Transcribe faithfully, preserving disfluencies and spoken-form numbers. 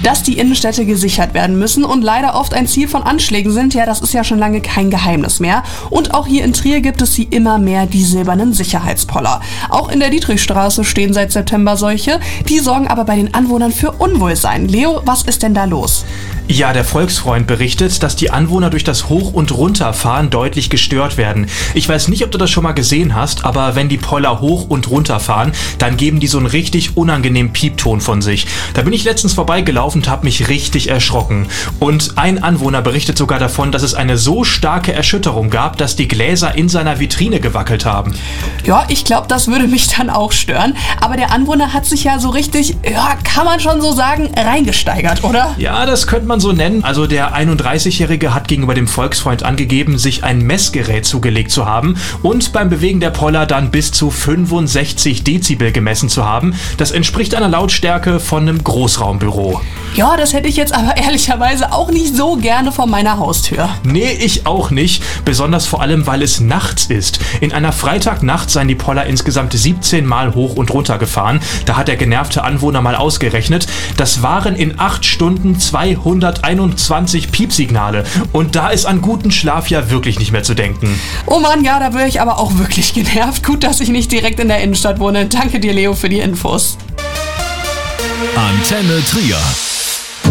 Dass die Innenstädte gesichert werden müssen und leider oft ein Ziel von Anschlägen sind, ja, das ist ja schon lange kein Geheimnis mehr. Und auch hier in Trier gibt es sie immer mehr, die silbernen Sicherheitspoller. Auch in der Dietrichstraße stehen seit September solche. Die sorgen aber bei den Anwohnern für Unwohlsein. Leo, was ist denn da los? Ja, der Volksfreund berichtet, dass die Anwohner durch das Hoch- und Runterfahren deutlich gestört werden. Ich weiß nicht, ob du das schon mal gesehen hast, aber wenn die Poller hoch und runter fahren, dann geben die so einen richtig unangenehmen Piepton von sich. Da bin ich letztens vorbeigelaufen und habe mich richtig erschrocken. Und ein Anwohner berichtet sogar davon, dass es eine so starke Erschütterung gab, dass die Gläser in seiner Vitrine gewackelt haben. Ja, ich glaube, das würde mich dann auch stören. Aber der Anwohner hat sich ja so richtig, ja, kann man schon so sagen, reingesteigert, oder? Ja, das könnte man so nennen. Also der einunddreißigjährige hat gegenüber dem Volksfreund angegeben, sich ein Messgerät zugelegt zu haben und beim Bewegen der Poller dann bis zu fünfundsechzig Dezibel gemessen zu haben. Das entspricht einer Lautstärke von einem Großraumbüro. Ja, das hätte ich jetzt aber ehrlicherweise auch nicht so gerne vor meiner Haustür. Nee, ich auch nicht. Besonders vor allem, weil es nachts ist. In einer Freitagnacht seien die Poller insgesamt siebzehn Mal hoch und runter gefahren. Da hat der genervte Anwohner mal ausgerechnet. Das waren in acht Stunden zweihunderteinundzwanzig Piepsignale. Und da ist an guten Schlaf ja wirklich nicht mehr zu denken. Oh Mann, ja, da wäre ich aber auch wirklich genervt. Gut, dass ich nicht direkt in der Innenstadt wohne. Danke dir, Leo, für die Infos. Antenne Trier.